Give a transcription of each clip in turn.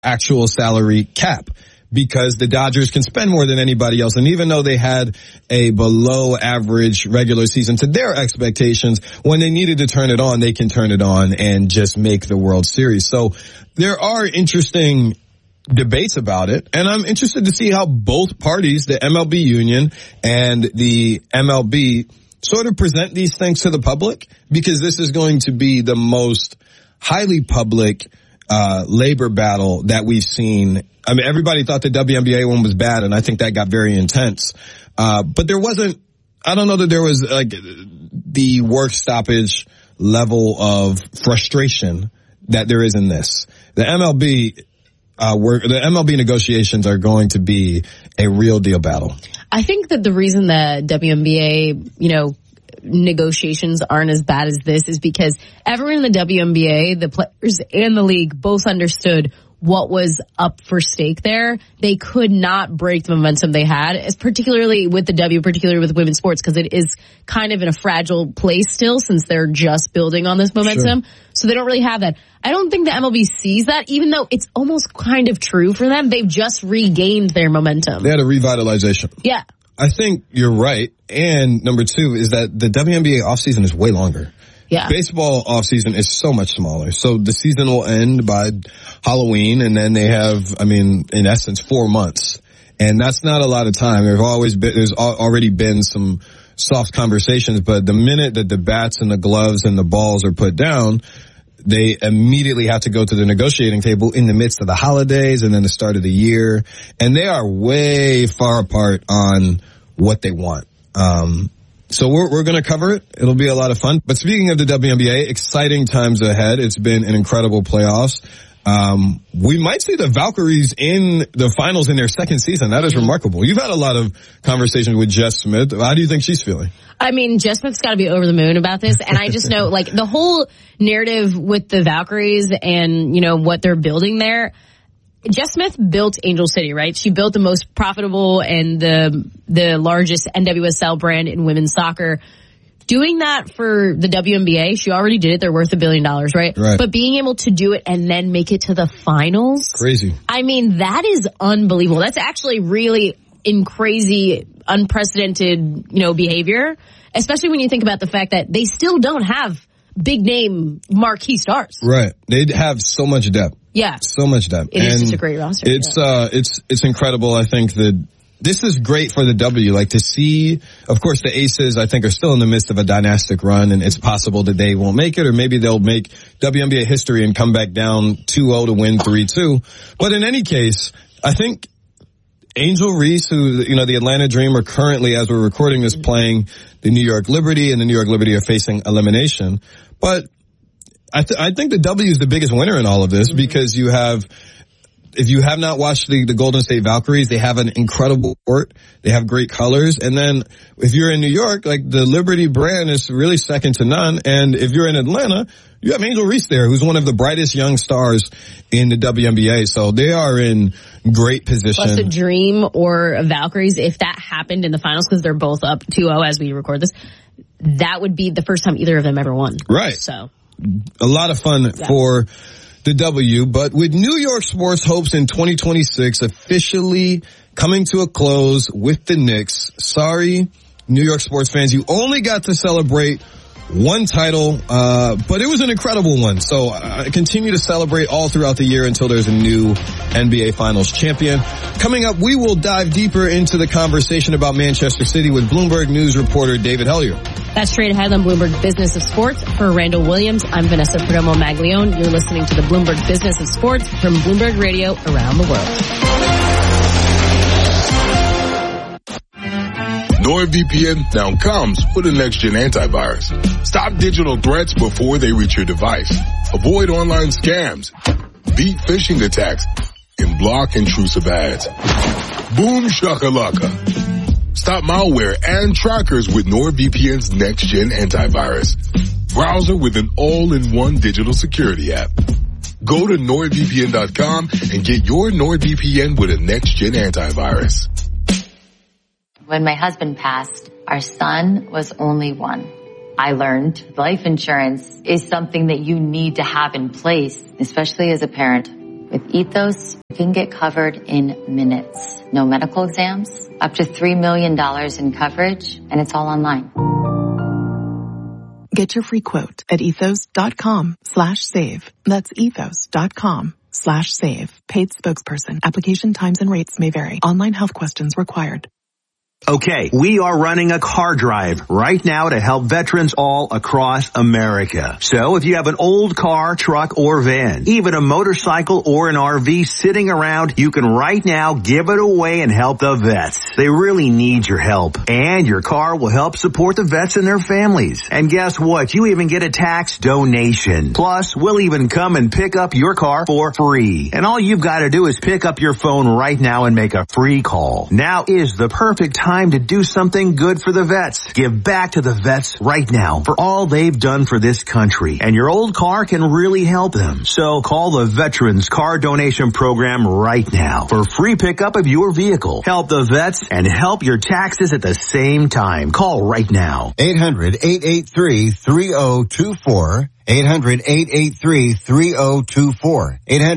actual salary cap, because the Dodgers can spend more than anybody else. And even though they had a below average regular season to their expectations, when they needed to turn it on, they can turn it on and just make the World Series. So there are interesting debates about it, and I'm interested to see how both parties, the MLB union and the MLB, sort of present these things to the public, because this is going to be the most highly public labor battle that we've seen. I mean, everybody thought the WNBA one was bad, and I think that got very intense. But there wasn't, I don't know that there was like the work stoppage level of frustration that there is in this. The MLB negotiations are going to be a real deal battle. I think that the reason the WNBA, negotiations aren't as bad as this is because everyone in the WNBA, the players and the league, both understood what was up for stake there. They could not break the momentum they had, particularly with particularly with women's sports, because it is kind of in a fragile place still since they're just building on this momentum. Sure. So they don't really have that. I don't think the MLB sees that, even though it's almost kind of true for them. They've just regained their momentum. They had a revitalization. Yeah. I think you're right. And number two is that the WNBA offseason is way longer. Yeah. Baseball offseason is so much smaller. So the season will end by Halloween, and then they have, in essence, 4 months. And that's not a lot of time. There's already been some soft conversations, but the minute that the bats and the gloves and the balls are put down, they immediately have to go to the negotiating table in the midst of the holidays and then the start of the year. And they are way far apart on what they want. So we're going to cover it. It'll be a lot of fun. But speaking of the WNBA, exciting times ahead. It's been an incredible playoffs. We might see the Valkyries in the finals in their second season. That is remarkable. You've had a lot of conversations with Jess Smith. How do you think she's feeling? Jess Smith's got to be over the moon about this. And I just know, the whole narrative with the Valkyries and, what they're building there. Jess Smith built Angel City, right? She built the most profitable and the largest NWSL brand in women's soccer. Doing that for the WNBA, she already did it. They're worth $1 billion, right? But being able to do it and then make it to the finals. Crazy. That is unbelievable. That's actually really crazy, unprecedented, behavior, especially when you think about the fact that they still don't have big name marquee stars. Right. They have so much depth. Yeah. So much depth. It is just a great roster. It's incredible. I think that this is great for the W, to see, of course, the Aces, I think, are still in the midst of a dynastic run, and it's possible that they won't make it, or maybe they'll make WNBA history and come back down 2-0 to win 3-2. But in any case, I think Angel Reese, who, the Atlanta Dream, are currently, as we're recording this, playing the New York Liberty, and the New York Liberty are facing elimination. But I think the W is the biggest winner in all of this, because if you have not watched the Golden State Valkyries, they have an incredible court. They have great colors. And then if you're in New York, the Liberty brand is really second to none. And if you're in Atlanta, you have Angel Reese there, who's one of the brightest young stars in the WNBA. So they are in great position. Plus a Dream or a Valkyries, if that happened in the finals, because they're both up 2-0 as we record this, that would be the first time either of them ever won. Right. So a lot of fun for the W, but with New York sports hopes in 2026 officially coming to a close with the Knicks. Sorry, New York sports fans, you only got to celebrate one title, but it was an incredible one. So continue to celebrate all throughout the year until there's a new NBA Finals champion. Coming up, we will dive deeper into the conversation about Manchester City with Bloomberg News reporter David Hellier. That's straight ahead on Bloomberg Business of Sports. For Randall Williams, I'm Vanessa Perdomo-Maglione. You're listening to the Bloomberg Business of Sports from Bloomberg Radio around the world. NordVPN now comes with a next-gen antivirus. Stop digital threats before they reach your device. Avoid online scams. Beat phishing attacks. And block intrusive ads. Boom shakalaka. Stop malware and trackers with NordVPN's next-gen antivirus. Browser with an all-in-one digital security app. Go to NordVPN.com and get your NordVPN with a next-gen antivirus. When my husband passed, our son was only one. I learned life insurance is something that you need to have in place, especially as a parent. With Ethos, you can get covered in minutes. No medical exams, up to $3 million in coverage, and it's all online. Get your free quote at ethos.com/save. That's ethos.com/save. Paid spokesperson. Application times and rates may vary. Online health questions required. Okay, we are running a car drive right now to help veterans all across America. So if you have an old car, truck, or van, even a motorcycle or an RV sitting around, you can right now give it away and help the vets. They really need your help. And your car will help support the vets and their families. And guess what? You even get a tax donation. Plus, we'll even come and pick up your car for free. And all you've got to do is pick up your phone right now and make a free call. Now is the perfect time to do something good for the vets. Give back to the vets right now for all they've done for this country. And your old car can really help them. So call the Veterans Car Donation Program right now for free pickup of your vehicle. Help the vets and help your taxes at the same time. Call right now. 800-883-3024. 800-883-3024.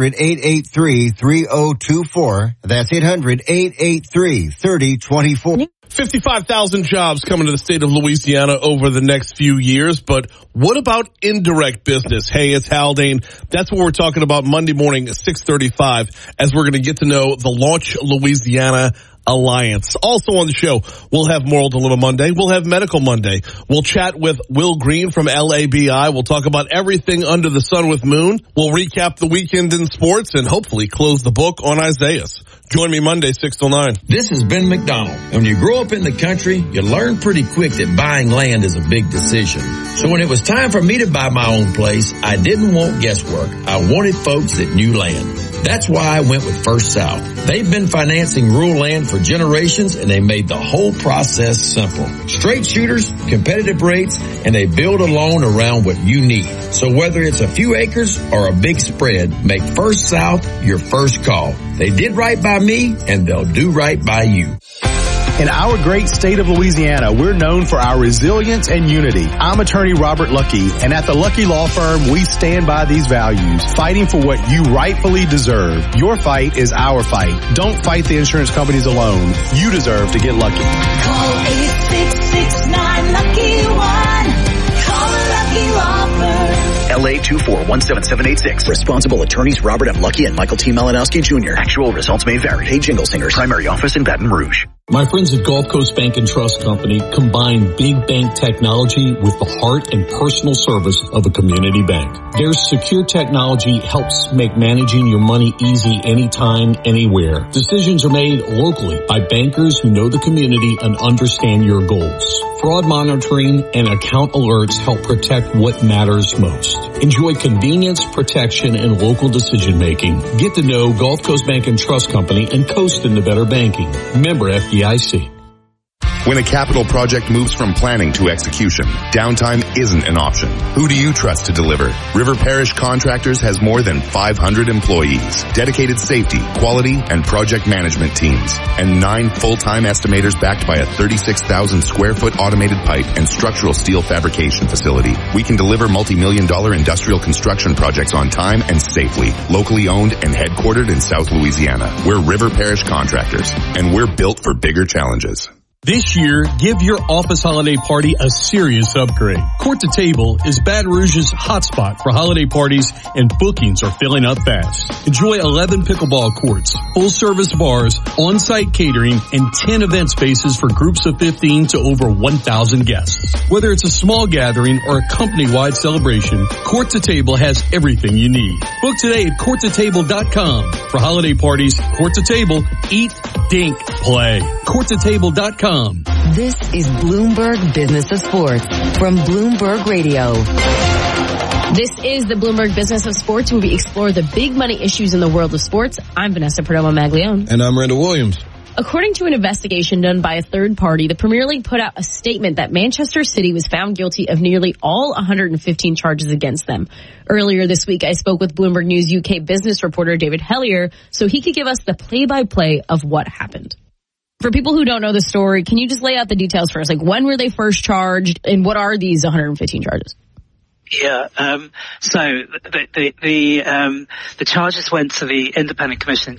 800-883-3024. That's 800-883-3024. 55,000 jobs coming to the state of Louisiana over the next few years, but what about indirect business? Hey, it's Haldane. That's what we're talking about Monday morning at 6:35 as we're going to get to know the Launch Louisiana Alliance. Also on the show, we'll have Moral Dilemma Monday. We'll have Medical Monday. We'll chat with Will Green from LABI. We'll talk about everything under the sun with Moon. We'll recap the weekend in sports and hopefully close the book on Isaias. Join me Monday, 6 till 9. This is Ben McDonald. When you grow up in the country, you learn pretty quick that buying land is a big decision. So when it was time for me to buy my own place, I didn't want guesswork. I wanted folks that knew land. That's why I went with First South. They've been financing rural land for generations, and they made the whole process simple. Straight shooters, competitive rates, and they build a loan around what you need. So whether it's a few acres or a big spread, make First South your first call. They did right by me, and they'll do right by you. In our great state of Louisiana, we're known for our resilience and unity. I'm attorney Robert Lucky, and at the Lucky Law Firm, we stand by these values, fighting for what you rightfully deserve. Your fight is our fight. Don't fight the insurance companies alone. You deserve to get lucky. Call 866-9-LUCKY-1. Call Lucky Law Firm. LA 2417786. Responsible attorneys Robert M. Lucky and Michael T. Malinowski Jr. Actual results may vary. Hey, Jingle Singers. Primary office in Baton Rouge. My friends at Gulf Coast Bank and Trust Company combine big bank technology with the heart and personal service of a community bank. Their secure technology helps make managing your money easy anytime, anywhere. Decisions are made locally by bankers who know the community and understand your goals. Fraud monitoring and account alerts help protect what matters most. Enjoy convenience, protection, and local decision making. Get to know Gulf Coast Bank and Trust Company and coast into better banking. Member FDIC. When a capital project moves from planning to execution, downtime isn't an option. Who do you trust to deliver? River Parish Contractors has more than 500 employees, dedicated safety, quality, and project management teams, and 9 full-time estimators backed by a 36,000 square foot automated pipe and structural steel fabrication facility. We can deliver multi-million-dollar industrial construction projects on time and safely, locally owned and headquartered in South Louisiana. We're River Parish Contractors, and we're built for bigger challenges. This year, give your office holiday party a serious upgrade. Court to Table is Baton Rouge's hotspot for holiday parties, and bookings are filling up fast. Enjoy 11 pickleball courts, full-service bars, on-site catering, and 10 event spaces for groups of 15 to over 1,000 guests. Whether it's a small gathering or a company-wide celebration, Court to Table has everything you need. Book today at courttotable.com. For holiday parties, Court to Table, eat, dink, play. courttotable.com. This is Bloomberg Business of Sports from Bloomberg Radio. This is the Bloomberg Business of Sports, where we explore the big money issues in the world of sports. I'm Vanessa Perdomo-Maglione. And I'm Randall Williams. According to an investigation done by a third party, the Premier League put out a statement that Manchester City was found guilty of nearly all 115 charges against them. Earlier this week, I spoke with Bloomberg News UK business reporter David Hellier so he could give us the play-by-play of what happened. For people who don't know the story, can you just lay out the details for us? Like, when were they first charged, and what are these 115 charges? Yeah. So the charges went to the Independent Commission